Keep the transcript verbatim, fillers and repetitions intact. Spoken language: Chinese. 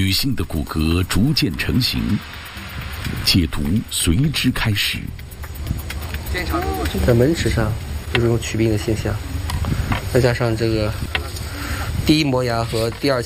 女性的骨骼逐渐成型，解读随之开始。 在门齿上有这种龋病的现象，再加上这个第一磨牙和第二